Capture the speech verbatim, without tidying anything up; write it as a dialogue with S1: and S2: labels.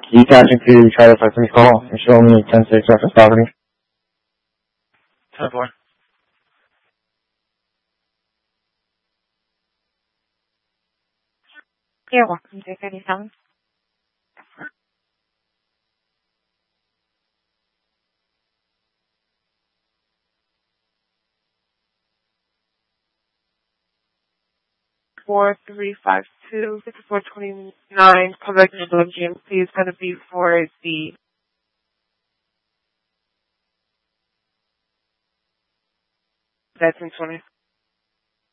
S1: Key captain to Charlie five three call and show me ten six reference property.
S2: ten four.
S3: You're welcome to thirty-seven.
S4: Four three five two six four twenty nine public G M C is going to be for the that's in twenty.